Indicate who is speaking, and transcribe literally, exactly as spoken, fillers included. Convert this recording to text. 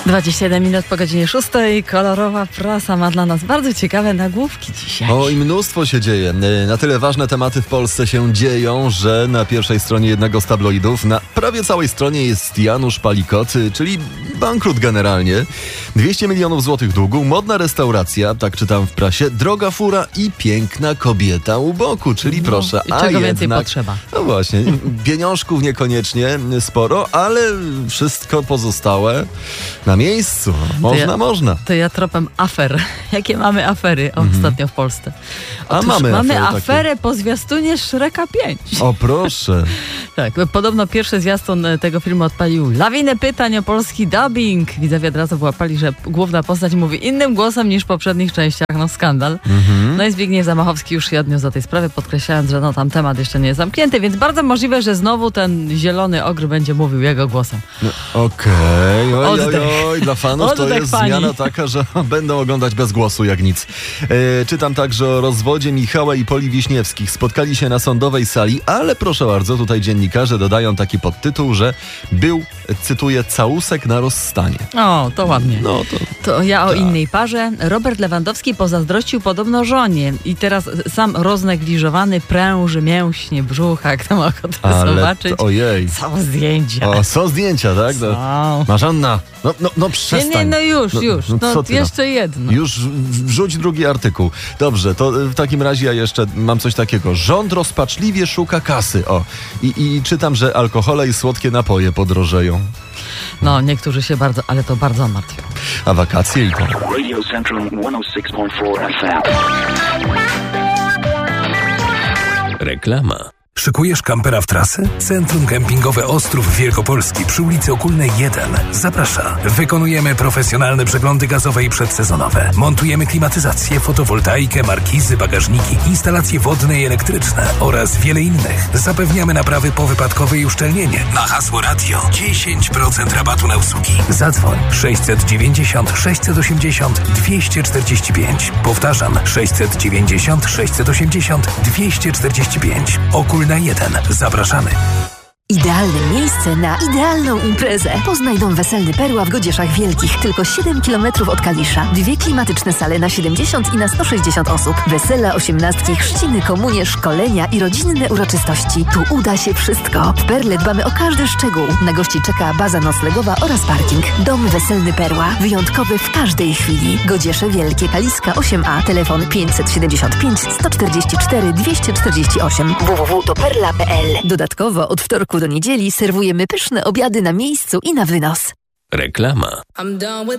Speaker 1: dwadzieścia jeden minut po godzinie szóstej. Kolorowa prasa ma dla nas bardzo ciekawe nagłówki dzisiaj.
Speaker 2: O, i mnóstwo się dzieje. Na tyle ważne tematy w Polsce się dzieją, że na pierwszej stronie jednego z tabloidów, na prawie całej stronie jest Janusz Palikot, czyli bankrut generalnie. dwieście milionów złotych długu, modna restauracja, tak czytam w prasie, droga fura i piękna kobieta u boku, czyli no, proszę,
Speaker 1: i
Speaker 2: a
Speaker 1: czego
Speaker 2: jednak,
Speaker 1: więcej potrzeba?
Speaker 2: No właśnie, pieniążków niekoniecznie sporo, ale wszystko pozostałe na miejscu. Można,
Speaker 1: to ja,
Speaker 2: można.
Speaker 1: To ja tropem afer. Jakie mamy afery mhm. ostatnio w Polsce? Otóż
Speaker 2: a mamy,
Speaker 1: mamy
Speaker 2: afery
Speaker 1: aferę
Speaker 2: takie.
Speaker 1: po zwiastunie Shreka pięć.
Speaker 2: O proszę.
Speaker 1: Tak, podobno pierwszy zwiastun tego filmu odpalił lawinę pytań o polski dubbing. Widzowie od razu wyłapali, że główna postać mówi innym głosem niż w poprzednich częściach. No skandal. Mhm. No i Zbigniew Zamachowski już się odniósł do tej sprawy, podkreślając, że no tam temat jeszcze nie jest zamknięty, więc bardzo możliwe, że znowu ten zielony ogr będzie mówił jego głosem.
Speaker 2: No, Okej, okay. oj, oj, oj, dla fanów to jest
Speaker 1: pani.
Speaker 2: zmiana taka, że będą oglądać bez głosu jak nic. E, czytam także o rozwodzie Michała i Poli Wiśniewskich. Spotkali się na sądowej sali, ale proszę bardzo, tutaj dziennikarze dodają taki podtytuł, że był, cytuję, całusek na rozstanie.
Speaker 1: O, to ładnie.
Speaker 2: No, to,
Speaker 1: to ja o
Speaker 2: tak.
Speaker 1: innej parze. Robert Lewandowski pozazdrościł podobno żonie i teraz sam roznegliżowany pręży mięśnie brzucha, jak tam ochotę
Speaker 2: ale
Speaker 1: zobaczyć.
Speaker 2: To, ojej.
Speaker 1: Są zdjęcia.
Speaker 2: O, są zdjęcia, tak?
Speaker 1: Są.
Speaker 2: Marzanna, no, no, no przestań.
Speaker 1: Nie, nie, no już,
Speaker 2: no,
Speaker 1: już.
Speaker 2: No,
Speaker 1: no,
Speaker 2: ty,
Speaker 1: jeszcze
Speaker 2: no?
Speaker 1: jedno.
Speaker 2: Już wrzuć drugi artykuł. Dobrze, to w takim razie ja jeszcze mam coś takiego. Rząd rozpaczliwie szuka kasy. O, i, i czytam, że alkohole i słodkie napoje podrożeją.
Speaker 1: No, niektórzy się bardzo, ale to bardzo martwią.
Speaker 2: A wakacje i to.
Speaker 3: Radio Central sto sześć przecinek cztery F M.
Speaker 4: Reklama. Szykujesz kampera w trasę? Centrum Kempingowe Ostrów Wielkopolski przy ulicy Okulnej jeden zaprasza. Wykonujemy profesjonalne przeglądy gazowe i przedsezonowe. Montujemy klimatyzację, fotowoltaikę, markizy, bagażniki, instalacje wodne i elektryczne oraz wiele innych. Zapewniamy naprawy powypadkowe i uszczelnienie. Na hasło radio dziesięć procent rabatu na usługi. Zadzwoń sześćset dziewięćdziesiąt sześćset osiemdziesiąt dwieście czterdzieści pięć. Powtarzam sześćset dziewięćdziesiąt sześćset osiemdziesiąt dwieście czterdzieści pięć. Okul na jeden. Zapraszamy.
Speaker 5: Idealne miejsce na idealną imprezę. Poznaj dom weselny Perła w Godzieszach Wielkich. Tylko siedem kilometrów od Kalisza. Dwie klimatyczne sale na siedemdziesiąt i na sto sześćdziesiąt osób. Wesela, osiemnastki, chrzciny, komunie, szkolenia i rodzinne uroczystości. Tu uda się wszystko. W Perle dbamy o każdy szczegół. Na gości czeka baza noclegowa oraz parking. Dom weselny Perła. Wyjątkowy w każdej chwili. Godziesze Wielkie, Kaliska osiem A. Telefon pięćset siedemdziesiąt pięć sto czterdzieści cztery dwieście czterdzieści osiem. w w w kropka perla kropka p l. Dodatkowo od wtorku do niedzieli serwujemy pyszne obiady na miejscu i na wynos.
Speaker 4: Reklama.